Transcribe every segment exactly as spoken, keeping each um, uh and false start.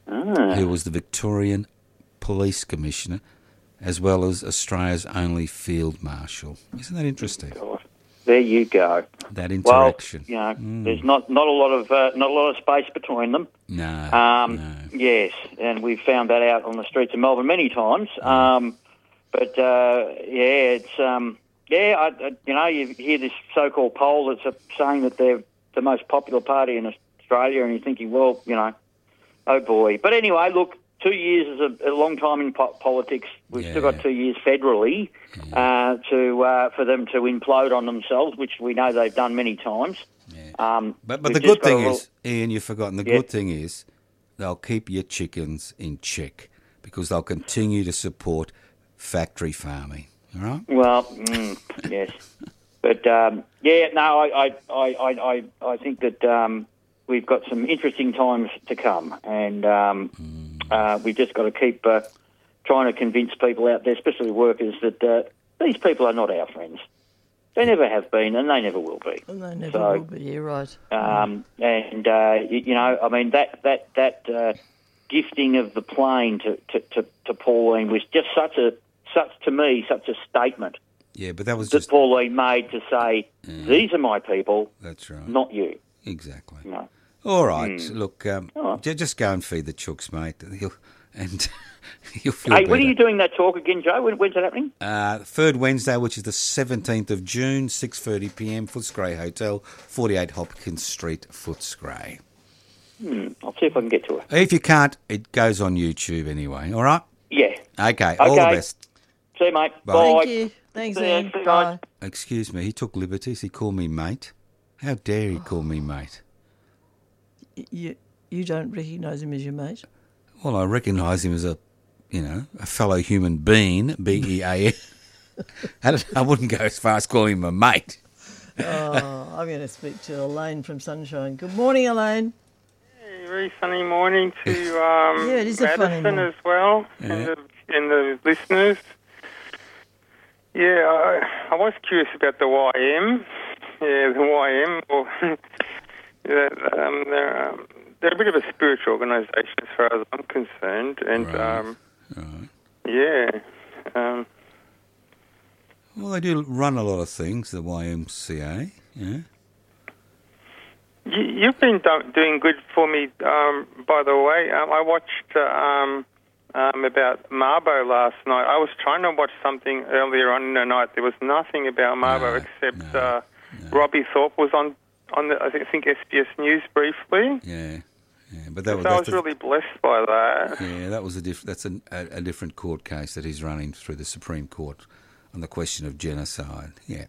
ah. who was the Victorian Police Commissioner, as well as Australia's only Field Marshal. Isn't that interesting? God. There you go. That interaction. Well, you know, Mm. there's not, not a lot of uh, not a lot of space between them. No, Um, no. Yes, and we've found that out on the streets of Melbourne many times. Mm. Um, but uh, yeah, it's um, yeah, I, I, you know, you hear this so-called poll that's uh, saying that they're the most popular party in Australia, and you're thinking, well, you know, oh boy. But anyway, look, two years is a, a long time in po- politics. We've Yeah. still got two years federally uh, to uh, for them to implode on themselves, which we know they've done many times. Yeah. Um, But but we've the just good thing got a is, Ian, you've forgotten, the Yeah. good thing is they'll keep your chickens in check because they'll continue to support factory farming, all right? Well, mm, yes, but um, yeah, no, I, I, I, I, I think that um, we've got some interesting times to come, and um, Mm. uh, we've just got to keep uh, trying to convince people out there, especially workers, that uh, these people are not our friends. They never have been, and they never will be. And they never So, will be, you're right. Um, and uh, you, you know, I mean that that that uh, gifting of the plane to, to, to, to Pauline was just such a such to me such a statement Yeah, but that was that just... Pauline made to say, "These are my people, That's right. not you." Exactly. You know. All right, look, um, Oh. j- just go and feed the chooks, mate. He'll, and you'll feel Hey, better. when are you doing that talk again, Joe? When, when's that happening? Uh, third Wednesday, which is the seventeenth of June, six thirty p m, Footscray Hotel, forty-eight Hopkins Street, Footscray. Hmm, I'll see if I can get to it. If you can't, it goes on YouTube anyway, all right? Yeah. Okay, all the Okay. best. See you, mate. Bye. Bye. Thank you. Thanks, See ya, Ian. see you, Bye. guys. Excuse me, he took liberties. He called me mate. How dare he call me mate? Y- You, you don't recognise him as your mate? Well, I recognise him as a, you know, a fellow human being, B E A N. I don't- I wouldn't go as far as calling him a mate. Oh, I'm going to speak to Elaine from Sunshine. Good morning, Elaine. Hey, very sunny morning to um, Yeah, it is a funny Madison morning. as well, Yeah. and, the, and the listeners. Yeah, I, I was curious about the Y M. Yeah, the Y M. Well, yeah, um, they're, um, they're a bit of a spiritual organisation as far as I'm concerned, and Right. um, Right. yeah. Um, Well, they do run a lot of things, the Y M C A. Yeah. You, you've been do- doing good for me, um, by the way. Um, I watched uh, um, um, about Mabo last night. I was trying to watch something earlier on in the night. There was nothing about Mabo No, except no, uh, no. Robbie Thorpe was on on the I think, I think S B S News briefly. Yeah. Yeah. But that was, So I that's was the- really blessed by that. yeah, that was a diff- that's a, a, a different court case that he's running through the Supreme Court on the question of genocide. Yeah.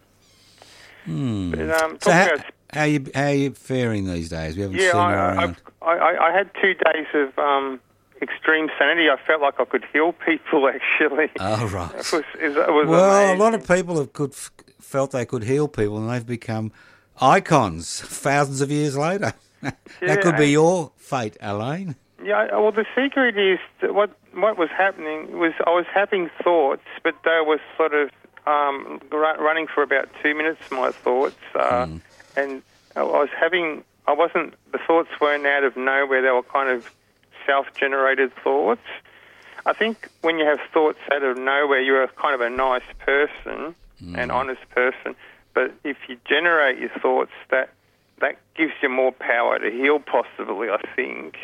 Hmm. But, um, So talking how, about how you how you faring these days? We haven't Yeah, seen you I, around. I, I, I had two days of um, extreme sanity. I felt like I could heal people, actually. Oh, right. It was, it was Well, amazing. a lot of people have could, felt they could heal people, and they've become icons thousands of years later. That could be Yeah. your fate, Elaine. Yeah, well, the secret is that what what was happening was I was having thoughts, but they were sort of um, ru- running for about two minutes. My thoughts, uh, and I was having. I wasn't. The thoughts weren't out of nowhere. They were kind of self-generated thoughts. I think when you have thoughts out of nowhere, you're a kind of a nice person, an honest person. But if you generate your thoughts, that that gives you more power to heal, possibly, I think.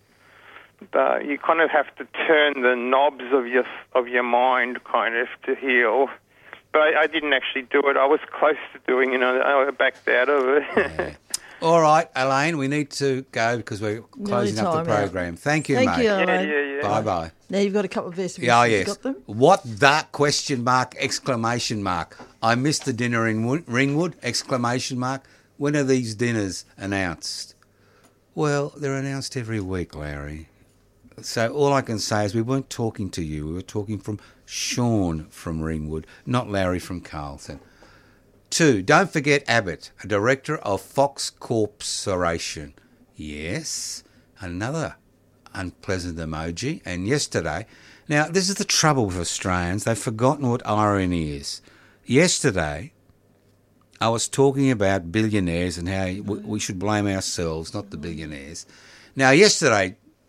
But you kind of have to turn the knobs of your of your mind, kind of, to heal. But I, I didn't actually do it. I was close to doing it, and I, I backed out of it. Yeah. All right, Elaine, we need to go because we're closing up the time out. program. Thank you, Thank mate. you, yeah, Elaine. yeah, yeah. Bye-bye. Now you've got a couple of S B S. Yeah, You've yes. got them? What that question mark, exclamation mark. I missed the dinner in Wo- Ringwood, exclamation mark. When are these dinners announced? Well, they're announced every week, Larry. So all I can say is we weren't talking to you. We were talking from Sean from Ringwood, not Larry from Carlton. Two, don't forget Abbott, a director of Fox Corporation. Yes, another unpleasant emoji. And yesterday, now this is the trouble with Australians, they've forgotten what irony is. Yesterday, I was talking about billionaires and how we we should blame ourselves, not the billionaires. Now, yesterday,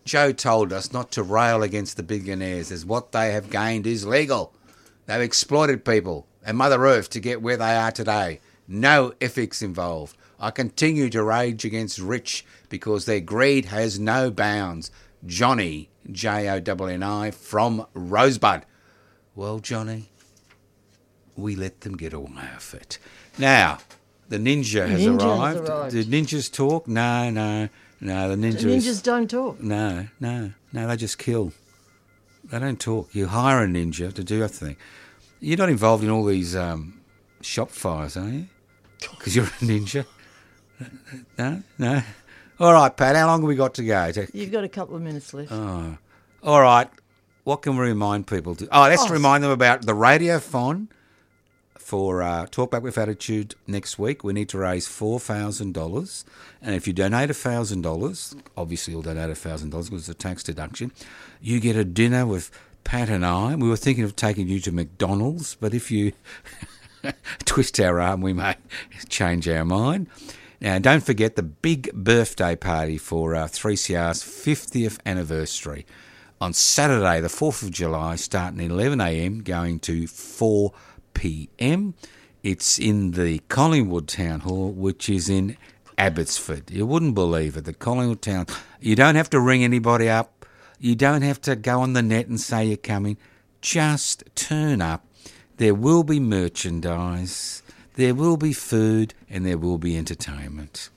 Joe told us not to rail against the billionaires, as what they have gained is legal. They've exploited people and Mother Earth to get where they are today. No ethics involved. I continue to rage against rich because their greed has no bounds. Johnny, J O N N I, from Rosebud. Well, Johnny, we let them get away with it. Now, the ninja has Ninja has arrived. arrived. Did ninjas talk? No, no, no. The ninjas. The ninjas don't talk. No, no, no. They just kill. They don't talk. You hire a ninja to do a thing. You're not involved in all these um, shop fires, are you? Because you're a ninja. No, no. All right, Pat. How long have we got to go? To... You've got a couple of minutes left. Oh, all right. What can we remind people to? Oh, let's Oh, remind them about the radiothon for uh, Talk Back with Attitude next week. We need to raise four thousand dollars. And if you donate one thousand dollars, obviously you'll donate one thousand dollars because it's a tax deduction, you get a dinner with Pat and I. We were thinking of taking you to McDonald's, but if you twist our arm, we may change our mind. Now, don't forget the big birthday party for uh, three C R's fiftieth anniversary on Saturday, the fourth of July, starting at eleven a m, going to four p m. It's in the Collingwood Town Hall, which is in Abbotsford. You wouldn't believe it, the Collingwood Town. You don't have to ring anybody up. You don't have to go on the net and say you're coming. Just turn up. There will be merchandise, there will be food, and there will be entertainment.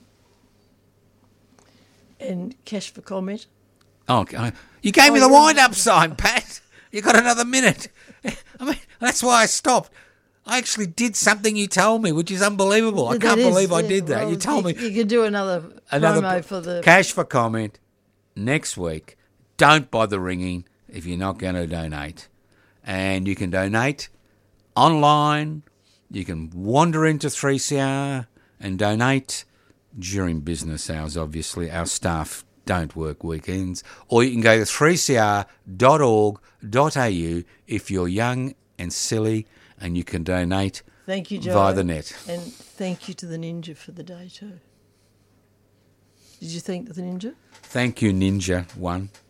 And cash for comment. Oh, okay. You gave Oh, me the yeah. wind-up sign, Pat. You got another minute. I mean, that's why I stopped. I actually did something you told me, which is unbelievable. I That can't is, believe I yeah, did that. well, You told you, me. You could do another, Another promo pr- for the... Cash for comment next week. Don't bother ringing if you're not going to donate. And you can donate online. You can wander into three C R and donate during business hours, obviously. Our staff don't work weekends. Or you can go to three c r dot org dot a u if you're young and silly, and you can donate Thank you, Joe. via the net. And thank you to the ninja for the day too. Did you thank the ninja? Thank you, Ninja One.